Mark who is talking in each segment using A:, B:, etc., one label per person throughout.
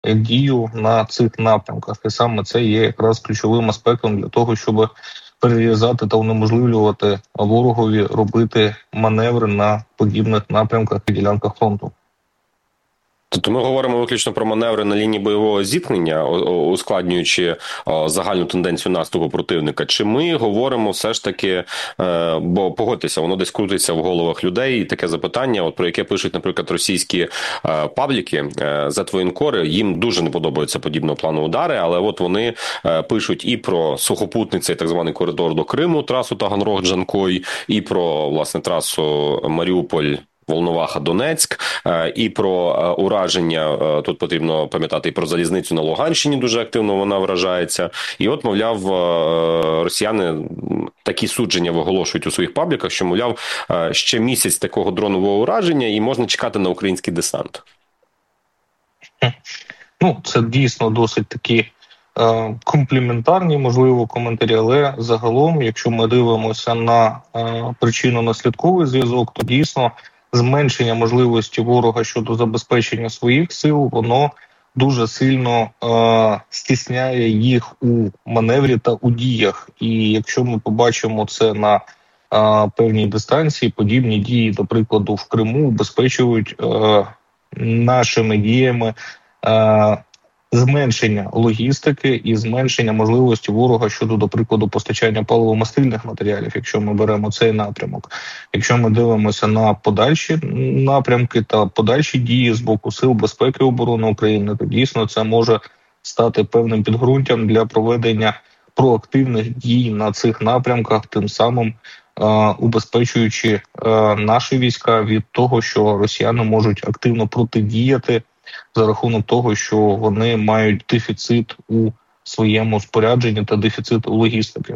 A: дію на цих напрямках. І саме це є якраз ключовим аспектом для того, щоб перерізати та унеможливлювати ворогові робити маневри на подібних напрямках і ділянках фронту.
B: Тобто ми говоримо виключно про маневри на лінії бойового зіткнення, ускладнюючи загальну тенденцію наступу противника. Чи ми говоримо все ж таки, бо погодьтеся, воно десь крутиться в головах людей, і таке запитання, от про яке пишуть, наприклад, російські пабліки, зетвоєнкори, їм дуже не подобаються подібного плану удари, але от вони пишуть і про сухопутний цей так званий коридор до Криму, трасу Таганрог-Джанкой, і про, власне, трасу Маріуполь, Волноваха, Донецьк, і про ураження, тут потрібно пам'ятати, і про залізницю на Луганщині дуже активно вона вражається. І от, мовляв, росіяни такі судження виголошують у своїх пабліках, що, мовляв, ще місяць такого дронового ураження і можна чекати на український десант.
A: Ну, це дійсно досить такі компліментарні, можливо, коментарі, але загалом, якщо ми дивимося на причинно-наслідковий зв'язок, то дійсно зменшення можливості ворога щодо забезпечення своїх сил, воно дуже сильно стісняє їх у маневрі та у діях. І якщо ми побачимо це на певній дистанції, подібні дії, до прикладу, в Криму убезпечують нашими діями зменшення логістики і зменшення можливості ворога щодо, до прикладу, постачання паливо-мастильних матеріалів, якщо ми беремо цей напрямок. Якщо ми дивимося на подальші напрямки та подальші дії з боку Сил безпеки і оборони України, то дійсно це може стати певним підґрунтям для проведення проактивних дій на цих напрямках, тим самим убезпечуючи наші війська від того, що росіяни можуть активно протидіяти за рахунок того, що вони мають дефіцит у своєму спорядженні та дефіцит у логістики.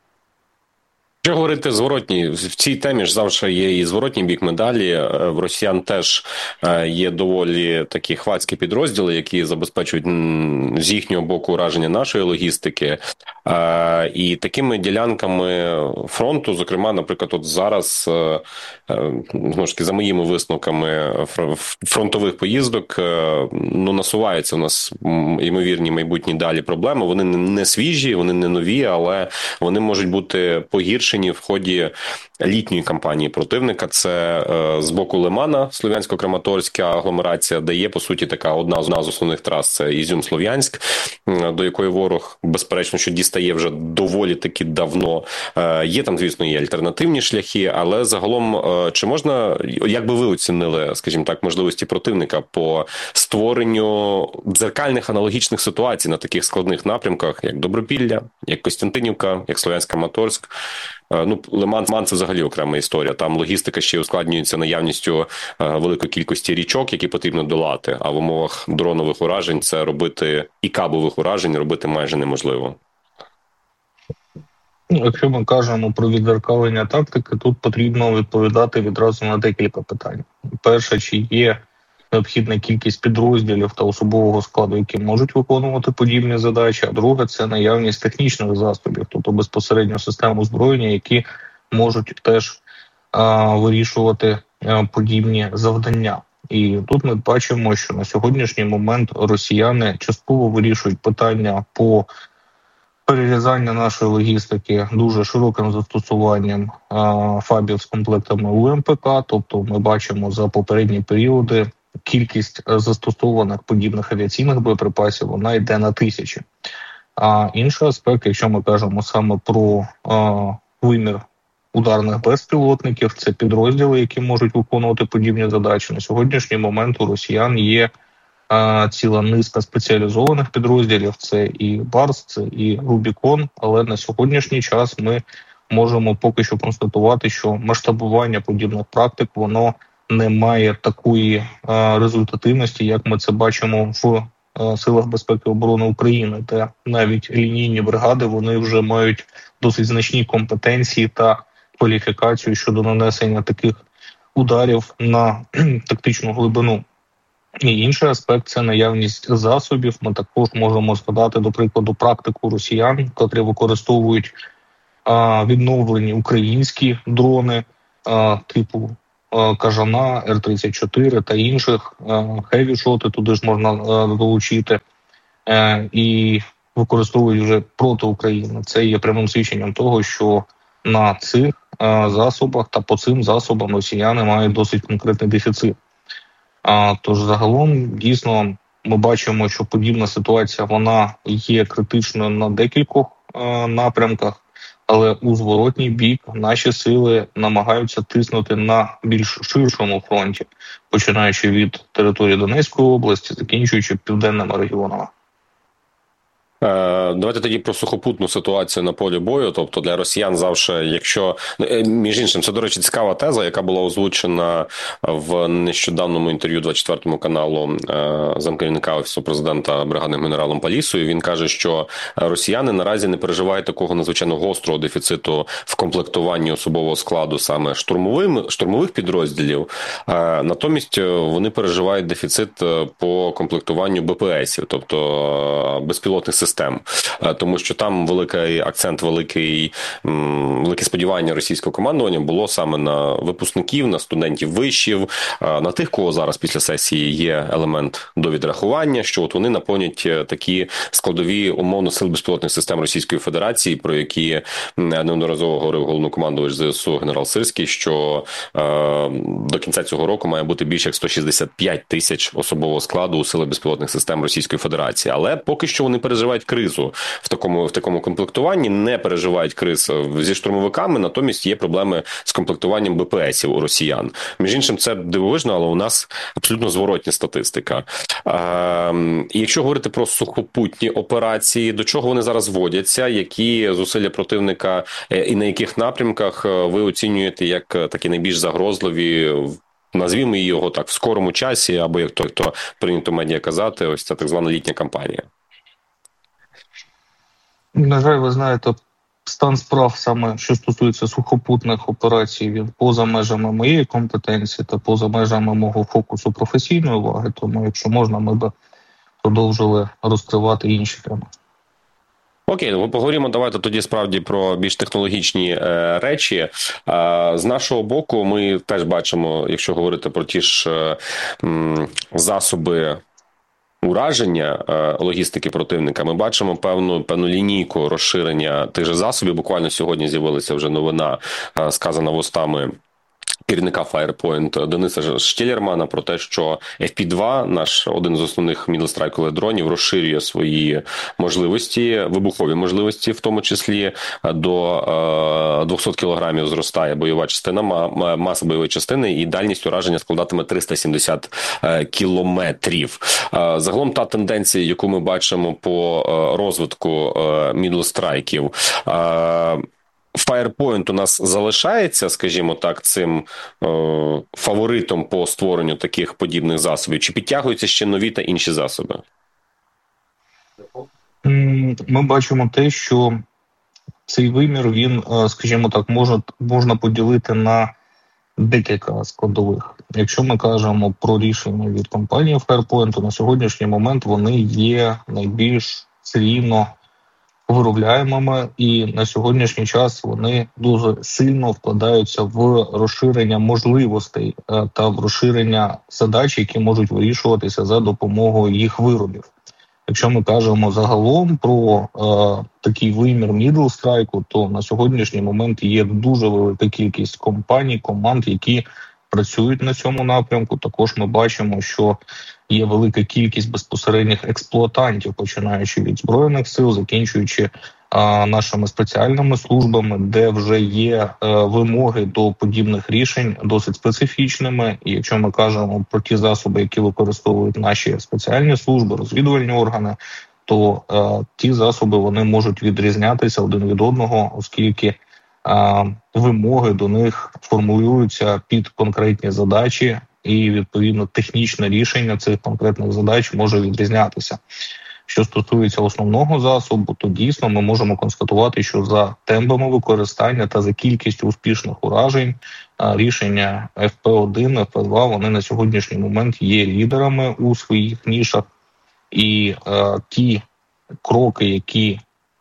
B: Що говорити зворотній? В цій темі ж завжди є і зворотній бік медалі. В росіян теж є доволі такі хвацькі підрозділи, які забезпечують з їхнього боку ураження нашої логістики. І такими ділянками фронту, зокрема, наприклад, от зараз, знову ж таки, за моїми висновками фронтових поїздок, ну, насуваються у нас ймовірні майбутні далі проблеми. Вони не свіжі, вони не нові, але вони можуть бути погіршені в ході літньої кампанії противника. Це з боку Лимана, Слов'янсько-Краматорська агломерація, де є, по суті, така одна з основних трас – це Ізюм-Слов'янськ, до якої ворог, безперечно, що дістає вже доволі таки давно. Є там, звісно, і альтернативні шляхи, але загалом, чи можна, як би ви оцінили, скажімо так, можливості противника по створенню дзеркальних аналогічних ситуацій на таких складних напрямках, як Добропілля, як Костянтинівка, як Слов'янськ-Краматорськ? Ну, Лиман – це взагалі окрема історія. Там логістика ще ускладнюється наявністю великої кількості річок, які потрібно долати, а в умовах дронових уражень це робити, і кабових уражень робити майже неможливо.
A: Якщо ми кажемо про відзеркалення тактики, тут потрібно відповідати відразу на декілька питань. Перше, чи є необхідна кількість підрозділів та особового складу, які можуть виконувати подібні задачі, а друге – це наявність технічних засобів, тобто безпосередньо систем озброєння, які можуть теж вирішувати подібні завдання. І тут ми бачимо, що на сьогоднішній момент росіяни частково вирішують питання по перерізанню нашої логістики дуже широким застосуванням ФАБів з комплектами УМПК, тобто ми бачимо за попередні періоди кількість застосованих подібних авіаційних боєприпасів, вона йде на тисячі. А інший аспект, якщо ми кажемо саме про вимір ударних безпілотників, це підрозділи, які можуть виконувати подібні задачі. На сьогоднішній момент у росіян є ціла низка спеціалізованих підрозділів, це і Барс, це і Рубікон, але на сьогоднішній час ми можемо поки що констатувати, що масштабування подібних практик, воно не має такої результативності, як ми це бачимо в Силах безпеки і оборони України, де навіть лінійні бригади, вони вже мають досить значні компетенції та кваліфікацію щодо нанесення таких ударів на тактичну глибину. І інший аспект – це наявність засобів. Ми також можемо згадати, до прикладу, практику росіян, котрі використовують відновлені українські дрони типу Кажана, Р-34 та інших, хеві-шоти туди ж можна долучити, і використовують вже проти України. Це є прямим свідченням того, що на цих засобах та по цим засобам росіяни мають досить конкретний дефіцит. Тож загалом, дійсно, ми бачимо, що подібна ситуація вона є критичною на декількох напрямках, але у зворотній бік наші сили намагаються тиснути на більш ширшому фронті, починаючи від території Донецької області, закінчуючи південними регіонами.
B: Давайте тоді про сухопутну ситуацію на полі бою. Тобто для росіян завжди, якщо між іншим, це, до речі, цікава теза, яка була озвучена в нещодавному інтерв'ю 24 каналу замкерівника Офісу президента бригадним генералом Палісою. Він каже, що росіяни наразі не переживають такого надзвичайно гострого дефіциту в комплектуванні особового складу саме штурмових підрозділів. Натомість вони переживають дефіцит по комплектуванню БПСів, тобто безпілотних систем. Тому що там великий акцент, велике сподівання російського командування було саме на випускників, на студентів вишів, на тих, кого зараз після сесії є елемент довідрахування, що от вони наповнять такі складові умовно сил безпілотних систем Російської Федерації, про які неодноразово говорив головнокомандувач ЗСУ генерал Сирський, що до кінця цього року має бути більше як 165 тисяч особового складу у сили безпілотних систем Російської Федерації. Але поки що вони переживають кризу в такому комплектуванні, не переживають криз зі штурмовиками, натомість є проблеми з комплектуванням БПСів у росіян. Між іншим, це дивовижно, але у нас абсолютно зворотня статистика. І якщо говорити про сухопутні операції, до чого вони зараз зводяться, які зусилля противника і на яких напрямках ви оцінюєте як такі найбільш загрозливі, назвімо його так, в скорому часі, або як то прийнято медіа казати, ось ця так звана літня кампанія?
A: На жаль, ви знаєте, стан справ саме, що стосується сухопутних операцій, він поза межами моєї компетенції та поза межами мого фокусу професійної уваги, тому якщо можна, ми б продовжили розкривати інші теми.
B: Окей, ми поговоримо, давайте тоді справді про більш технологічні речі. З нашого боку ми теж бачимо, якщо говорити про ті ж засоби ураження логістики противника, ми бачимо певну лінійку розширення тих же засобів. Буквально сьогодні з'явилася вже новина, сказана вустами керівника Firepoint Дениса Штєлєрмана про те, що FP2, наш один з основних мідлстрайкових дронів, розширює свої можливості, вибухові можливості, в тому числі до 200 кілограмів зростає бойова частина, маса бойової частини, і дальність ураження складатиме 370 кілометрів. Загалом та тенденція, яку ми бачимо по розвитку мідлстрайків, Firepoint у нас залишається, скажімо так, цим фаворитом по створенню таких подібних засобів? Чи підтягуються ще нові та інші засоби?
A: Ми бачимо те, що цей вимір, він, скажімо так, можна поділити на декілька складових. Якщо ми кажемо про рішення від компанії Firepoint, то на сьогоднішній момент вони є найбільш серійно виробляємими, і на сьогоднішній час вони дуже сильно вкладаються в розширення можливостей та в розширення задач, які можуть вирішуватися за допомогою їх виробів. Якщо ми кажемо загалом про такий вимір мідлстрайку, то на сьогоднішній момент є дуже велика кількість компаній, команд, які працюють на цьому напрямку. Також ми бачимо, що є велика кількість безпосередніх експлуатантів, починаючи від Збройних сил, закінчуючи нашими спеціальними службами, де вже є вимоги до подібних рішень досить специфічними. І якщо ми кажемо про ті засоби, які використовують наші спеціальні служби, розвідувальні органи, то ті засоби вони можуть відрізнятися один від одного, оскільки вимоги до них формулюються під конкретні задачі, і відповідно технічне рішення цих конкретних задач може відрізнятися. Що стосується основного засобу, то дійсно ми можемо констатувати, що за темпами використання та за кількістю успішних уражень рішення FP1, FP2, вони на сьогоднішній момент є лідерами у своїх нішах. І ті кроки, які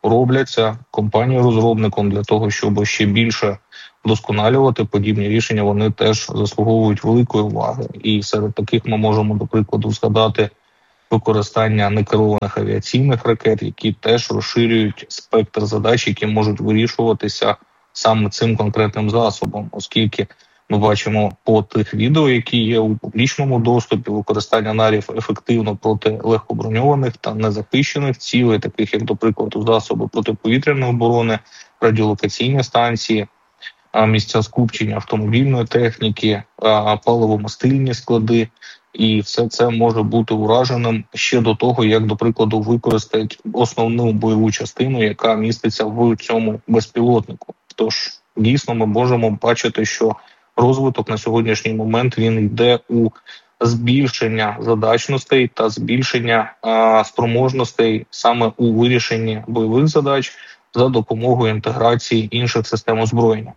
A: робляться компанією-розробником для того, щоб ще більше вдосконалювати подібні рішення, вони теж заслуговують великої уваги. І серед таких ми можемо, до прикладу, згадати використання некерованих авіаційних ракет, які теж розширюють спектр задач, які можуть вирішуватися саме цим конкретним засобом, оскільки ми бачимо по тих відео, які є у публічному доступі, використання нарів ефективно проти легкоброньованих та незахищених цілей, таких як, до прикладу, засоби протиповітряної оборони, радіолокаційні станції, місця скупчення автомобільної техніки, паливомастильні склади. І все це може бути ураженим ще до того, як, до прикладу, використають основну бойову частину, яка міститься в цьому безпілотнику. Тож, дійсно, ми можемо бачити, що розвиток на сьогоднішній момент він йде у збільшення задачностей та збільшення спроможностей саме у вирішенні бойових задач за допомогою інтеграції інших систем озброєння.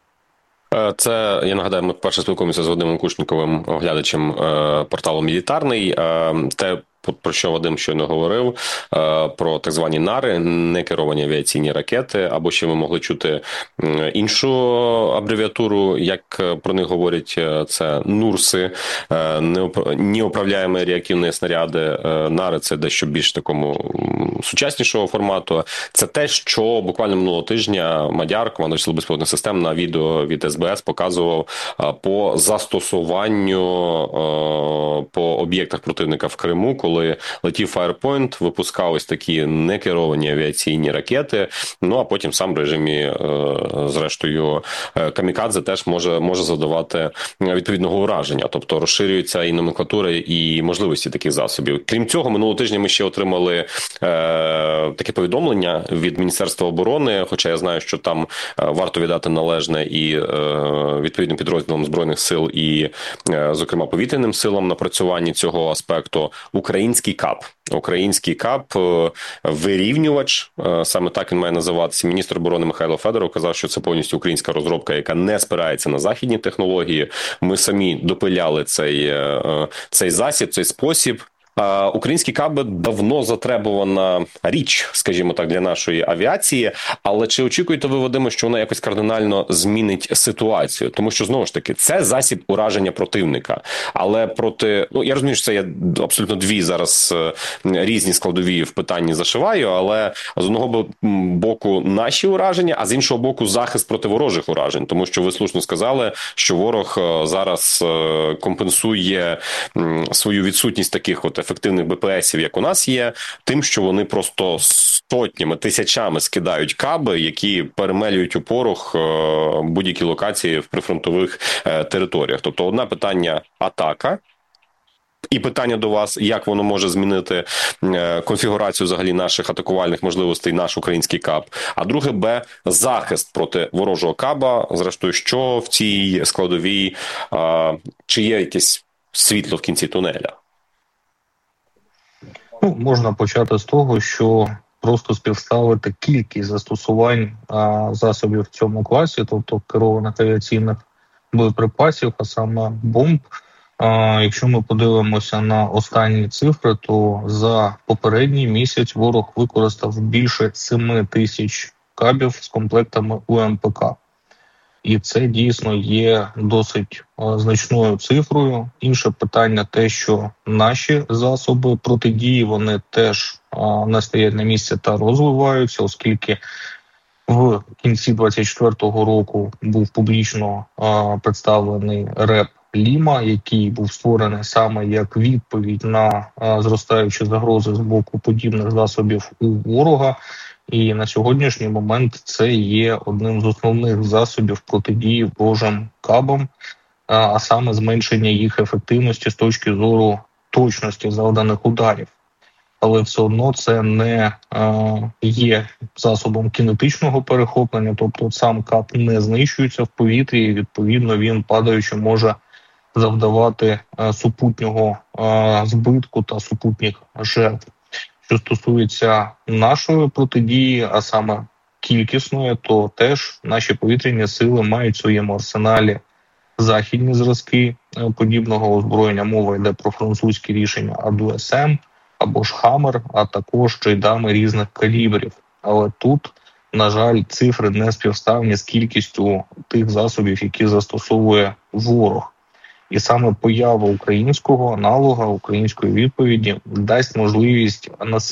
B: Це, я нагадаю, ми вперше спілкуємося з Вадимом Кушніковим, оглядачем порталу «Мілітарний». Те, про що Вадим щойно говорив, про так звані нари, некеровані авіаційні ракети, або ще ви могли чути іншу абревіатуру, як про них говорять, це НУРСи, неуправляємі реактивні снаряди. Нари – це дещо більш такому сучаснішого формату. Це те, що буквально минулого тижня Мадяр, командувач Сил безпілотних систем, на відео від СБС показував по застосуванню по об'єктах противника в Криму, коли летів Firepoint, випускались такі некеровані авіаційні ракети, ну а потім сам в режимі, зрештою, камікадзе теж може завдавати відповідного ураження. Тобто розширюється і номенклатура, і можливості таких засобів. Крім цього, минулого тижня ми ще отримали таке повідомлення від Міністерства оборони, хоча я знаю, що там варто віддати належне і відповідним підрозділам Збройних сил, і, зокрема, повітряним силам напрацюванні цього аспекту. Український КАП вирівнювач, саме так він має називатися. Міністр оборони Михайло Федоров казав, що це повністю українська розробка, яка не спирається на західні технології. Ми самі допиляли цей засіб, цей спосіб. Українські каби давно затребувана річ, скажімо так, для нашої авіації, але чи очікуєте ви, Вадиме, що вона якось кардинально змінить ситуацію? Тому що, знову ж таки, це засіб ураження противника, але проти... Ну, я розумію, що це є абсолютно дві зараз різні складові в питанні зашиваю, але з одного боку наші ураження, а з іншого боку захист проти ворожих уражень, тому що ви слушно сказали, що ворог зараз компенсує свою відсутність таких от ефективних БПСів, як у нас є, тим, що вони просто сотнями, тисячами скидають каби, які перемелюють у порох будь-які локації в прифронтових територіях. Тобто одне питання – атака, і питання до вас, як воно може змінити конфігурацію взагалі наших атакувальних можливостей, наш український КАБ. А друге Б – захист проти ворожого КАБа. Зрештою, що в цій складовій, чи є якесь світло в кінці тунеля?
A: Ну, можна почати з того, що просто співставити кількість застосувань засобів в цьому класі, тобто керованих авіаційних боєприпасів, а саме бомб. Якщо ми подивимося на останні цифри, то за попередній місяць ворог використав більше 7 тисяч кабів з комплектами УМПК. І це дійсно є досить значною цифрою. Інше питання те, що наші засоби протидії, вони теж не стоять на місці та розвиваються, оскільки в кінці 2024 року був публічно представлений РЕП Ліма, який був створений саме як відповідь на зростаючі загрози з боку подібних засобів у ворога. І на сьогоднішній момент це є одним з основних засобів протидії ворожим кабам, а саме зменшення їх ефективності з точки зору точності завданих ударів. Але все одно це не є засобом кінетичного перехоплення, тобто сам каб не знищується в повітрі, і відповідно він, падаючи, може завдавати супутнього збитку та супутніх жертв. Що стосується нашої протидії, а саме кількісної, то теж наші повітряні сили мають в своєму арсеналі західні зразки подібного озброєння. Мова йде про французькі рішення АДУСМ або ж Хаммер, а також джейдами різних калібрів. Але тут, на жаль, цифри не співставні з кількістю тих засобів, які застосовує ворог. І саме поява українського аналога, української відповіді дасть можливість